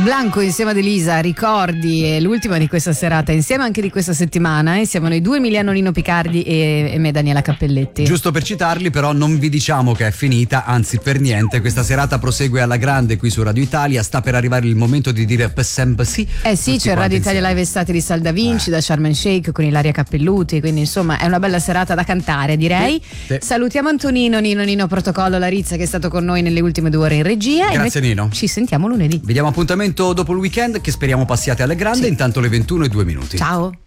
Blanco insieme ad Elisa, ricordi, è l'ultima di questa serata, insieme anche di questa settimana, e siamo noi due, Emiliano Nino Picardi e me, Daniela Cappelletti. Giusto per citarli, però non vi diciamo che è finita, anzi per niente, questa serata prosegue alla grande qui su Radio Italia, sta per arrivare il momento di dire per sempre sì. Sì, c'è Radio Italia Live Estate di Sal Da Vinci, da Sharm el Sheikh con Ilaria Cappelluti, quindi insomma è una bella serata da cantare, direi. Sì. Salutiamo Antonino, Nino Protocollo, Larizza, che è stato con noi nelle ultime 2 ore in regia. Grazie Nino. Ci sentiamo lunedì. Vi diamo appuntamento dopo il weekend, che speriamo passiate alle grandi. Sì. Intanto le 21:02. Ciao.